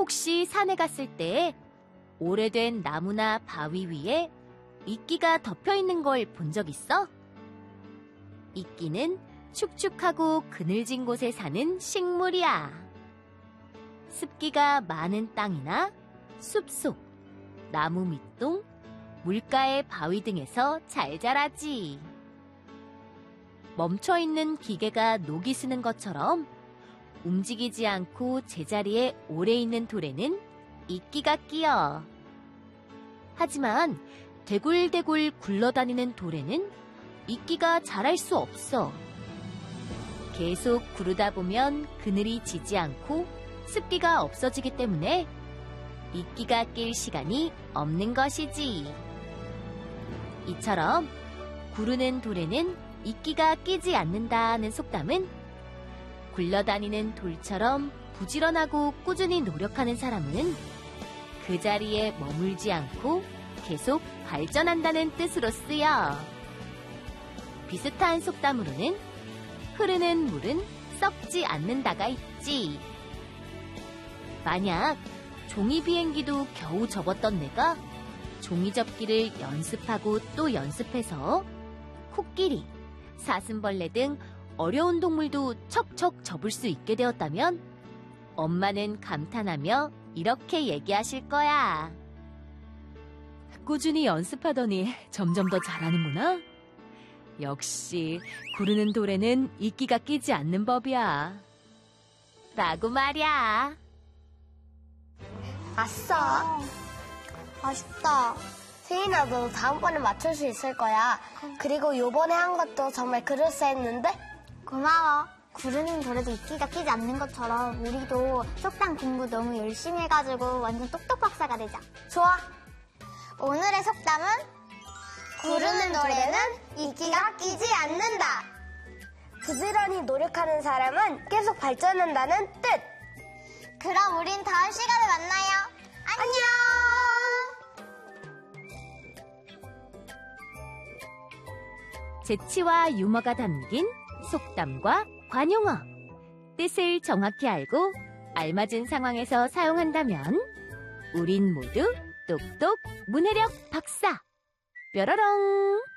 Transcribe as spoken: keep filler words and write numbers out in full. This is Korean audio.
혹시 산에 갔을 때 오래된 나무나 바위 위에 이끼가 덮여 있는 걸 본 적 있어? 이끼는 축축하고 그늘진 곳에 사는 식물이야. 습기가 많은 땅이나 숲속, 나무 밑동, 물가의 바위 등에서 잘 자라지. 멈춰있는 기계가 녹이 쓰는 것처럼 움직이지 않고 제자리에 오래 있는 돌에는 이끼가 끼어. 하지만 대굴대굴 굴러다니는 돌에는 이끼가 자랄 수 없어. 계속 구르다 보면 그늘이 지지 않고 습기가 없어지기 때문에 이끼가 낄 시간이 없는 것이지. 이처럼 구르는 돌에는 이끼가 끼지 않는다는 속담은 굴러다니는 돌처럼 부지런하고 꾸준히 노력하는 사람은 그 자리에 머물지 않고 계속 발전한다는 뜻으로 쓰여. 비슷한 속담으로는 흐르는 물은 썩지 않는다가 있지. 만약 종이 비행기도 겨우 접었던 내가 종이 접기를 연습하고 또 연습해서 코끼리, 사슴벌레 등 어려운 동물도 척척 접을 수 있게 되었다면 엄마는 감탄하며 이렇게 얘기하실 거야. 꾸준히 연습하더니 점점 더 잘하는구나. 역시 구르는 돌에는 이끼가 끼지 않는 법이야. 라고 말이야. 아싸! 맛있다. 세인아, 너 다음번에 맞출 수 있을 거야. 그리고 요번에 한 것도 정말 그럴싸했는데? 고마워. 구르는 돌에도 이끼가 끼지 않는 것처럼 우리도 속담 공부 너무 열심히 해가지고 완전 똑똑 박사가 되자. 좋아. 오늘의 속담은 구르는 돌에는 이끼가 끼지 않는다. 부지런히 노력하는 사람은 계속 발전한다는 뜻. 그럼 우린 다음 시간에 만나요. 안녕! 재치와 유머가 담긴 속담과 관용어. 뜻을 정확히 알고 알맞은 상황에서 사용한다면 우린 모두 똑똑 문해력 박사. 뾰로롱!